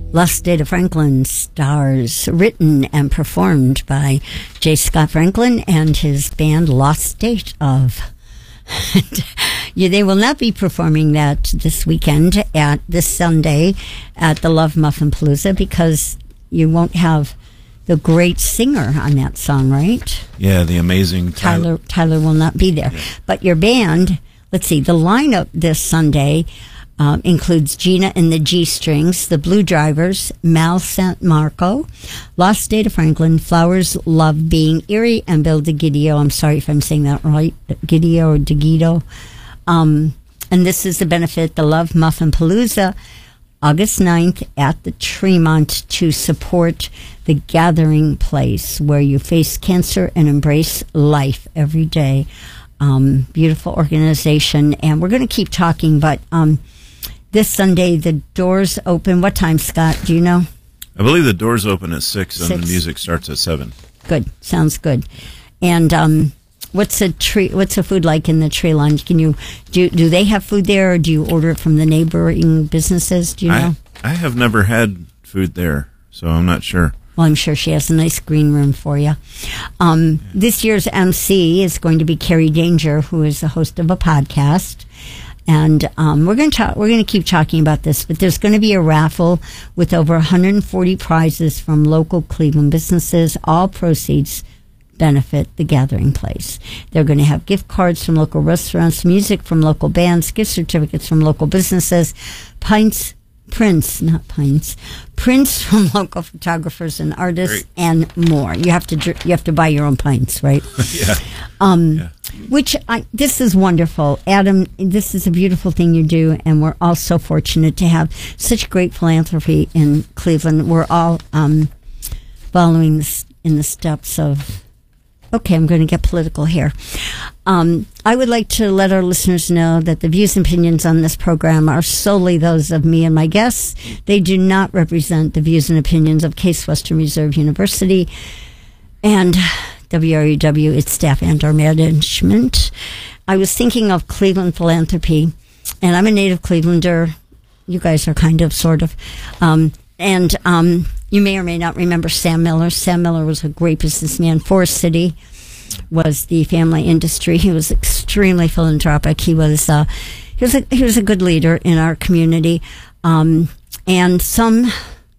Lost State of Franklin stars, written and performed by J. Scott Franklin and his band Lost State of. They will not be performing that this weekend at this Sunday at the Love Muffin Palooza because you won't have the great singer on that song, right? Yeah, the amazing Tyler will not be there. Yeah. But your band, let's see, the lineup this Sunday includes Gina and the G Strings, the Blue Drivers, Mal San Marco, Lost State of Franklin, Flowers Love Being, Erie, and Bill DeGidio. I'm sorry if I'm saying that right, Gidio or DeGido. And this is the benefit, the Love Muffin Palooza, August 9th at the Tremont to support the gathering place where you face cancer and embrace life every day. Beautiful organization. And we're going to keep talking, but this Sunday, the doors open. What time, Scott? Do you know? I believe the doors open at 6 and the music starts at 7. Good. Sounds good. And what's the food like in the tree lounge? Do they have food there, or do you order it from the neighboring businesses? Do you know? I have never had food there, so I'm not sure. Well, I'm sure she has a nice green room for you. This year's MC is going to be Carrie Danger, who is the host of a podcast. And we're going to keep talking about this, but there's going to be a raffle with over 140 prizes from local Cleveland businesses. All proceeds benefit the gathering place. They're going to have gift cards from local restaurants, music from local bands, gift certificates from local businesses, prints from local photographers and artists. Great. And more. You have to buy your own pints, right? Yeah. This is wonderful. Adam, this is a beautiful thing you do, and we're all so fortunate to have such great philanthropy in Cleveland. We're all following in the steps of... Okay, I'm going to get political here. I would like to let our listeners know that the views and opinions on this program are solely those of me and my guests. They do not represent the views and opinions of Case Western Reserve University and WRUW, its staff and our management. I was thinking of Cleveland philanthropy, and I'm a native Clevelander. You guys are kind of, sort of. You may or may not remember Sam Miller. Sam Miller was a great businessman. Forest City was the family industry. He was extremely philanthropic. He was a good leader in our community. And some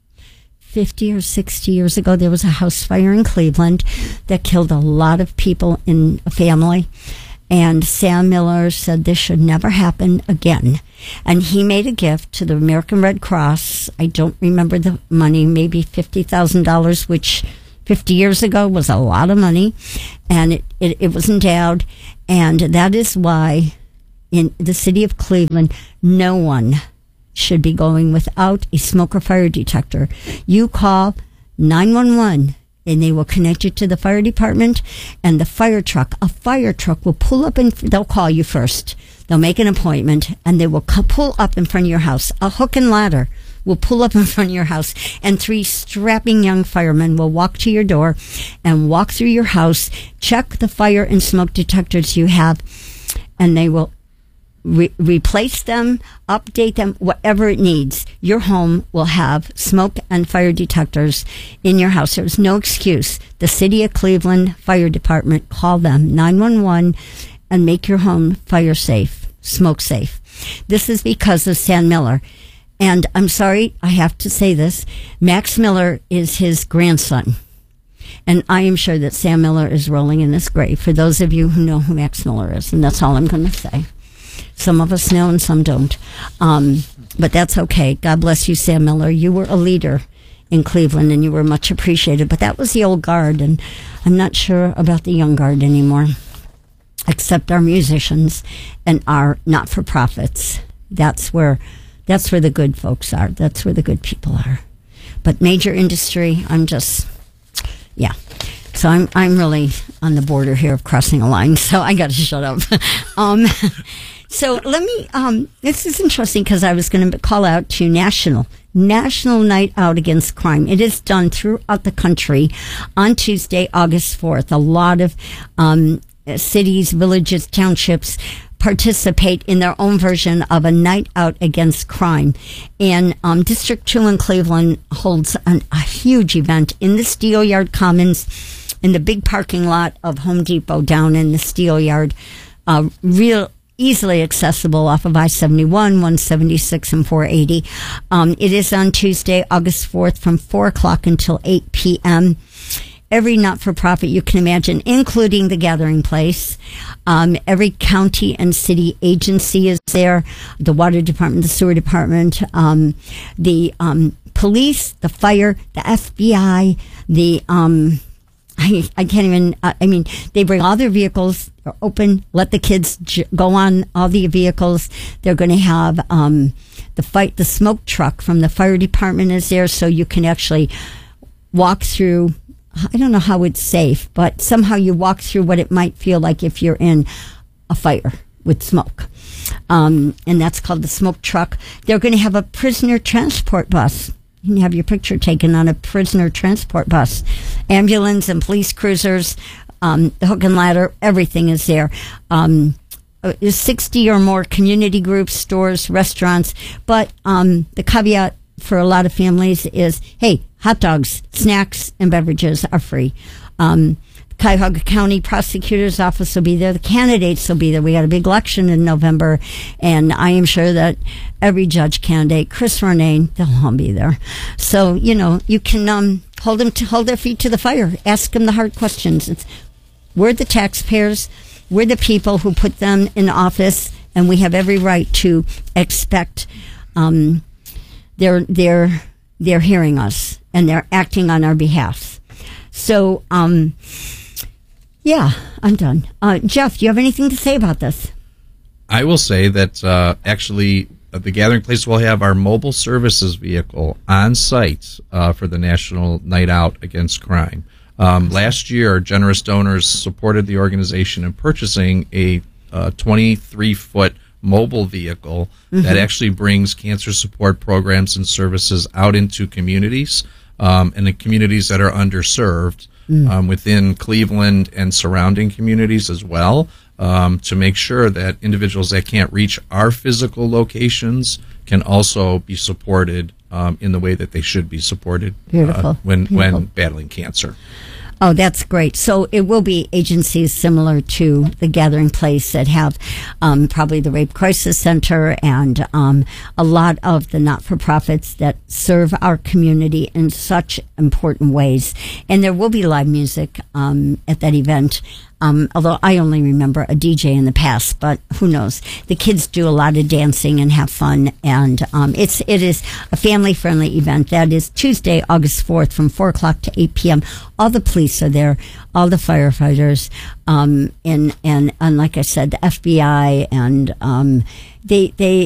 50 or 60 years ago, there was a house fire in Cleveland that killed a lot of people in a family. And Sam Miller said this should never happen again. And he made a gift to the American Red Cross. I don't remember the money, maybe $50,000, which 50 years ago was a lot of money. And it was endowed. And that is why in the city of Cleveland, no one should be going without a smoke or fire detector. You call 911. And they will connect you to the fire department and a fire truck will pull up and they'll call you first. They'll make an appointment and they will pull up in front of your house. A hook and ladder will pull up in front of your house, and 3 strapping young firemen will walk to your door and walk through your house, check the fire and smoke detectors you have, and they will replace them, update them, whatever it needs. Your home will have smoke and fire detectors in your house. There's no excuse. The City of Cleveland Fire Department, call them 911 and make your home fire safe, smoke safe. This is because of Sam Miller. And I'm sorry, I have to say this. Max Miller is his grandson. And I am sure that Sam Miller is rolling in his grave, for those of you who know who Max Miller is. And that's all I'm going to say. Some of us know and some don't. But that's okay. God bless you, Sam Miller. You were a leader in Cleveland, and you were much appreciated. But that was the old guard, and I'm not sure about the young guard anymore, except our musicians and our not-for-profits. That's where the good folks are. That's where the good people are. But major industry, yeah. So I'm really on the border here of crossing a line, so I got to shut up. So let me, this is interesting because I was going to call out to National Night Out Against Crime. It is done throughout the country on Tuesday, August 4th. A lot of cities, villages, townships participate in their own version of a night out against crime. And District 2 in Cleveland holds a huge event in the Steel Yard Commons, in the big parking lot of Home Depot down in the Steel Yard. Real easily accessible off of I-71, 176, and 480. It is on Tuesday, August 4th from 4 o'clock until 8 p.m. Every not-for-profit you can imagine, including the Gathering Place. Every county and city agency is there. The water department, the sewer department, the police, the fire, the FBI, the I can't even, they bring all their vehicles, they're open, let the kids go on all the vehicles. They're going to have the smoke truck from the fire department is there, so you can actually walk through. I don't know how it's safe, but somehow you walk through what it might feel like if you're in a fire with smoke. And that's called the smoke truck. They're going to have a prisoner transport bus. You can have your picture taken on a prisoner transport bus. Ambulance and police cruisers, the hook and ladder, everything is there. There's 60 or more community groups, stores, restaurants. But the caveat for a lot of families is, hey, hot dogs, snacks, and beverages are free. Cuyahoga County Prosecutor's Office will be there. The candidates will be there. We got a big election in November, and I am sure that every judge candidate, Chris Ronayne, they'll all be there. So, you can hold their feet to the fire. Ask them the hard questions. We're the taxpayers. We're the people who put them in office, and we have every right to expect they're hearing us, and they're acting on our behalf. So, yeah, I'm done. Jeff, do you have anything to say about this? I will say that actually the Gathering Place will have our mobile services vehicle on site for the National Night Out Against Crime. Last year, generous donors supported the organization in purchasing a 23-foot mobile vehicle that actually brings cancer support programs and services out into communities and the communities that are underserved within Cleveland and surrounding communities as well, to make sure that individuals that can't reach our physical locations can also be supported in the way that they should be supported when battling cancer. Oh, that's great. So it will be agencies similar to the Gathering Place that have probably the Rape Crisis Center and a lot of the not-for-profits that serve our community in such important ways. And there will be live music at that event. Although I only remember a DJ in the past, but who knows? The kids do a lot of dancing and have fun, and it is a family-friendly event. That is Tuesday, August 4th, from 4 o'clock to 8 p.m. All the police are there, all the firefighters, and like I said, the FBI, and they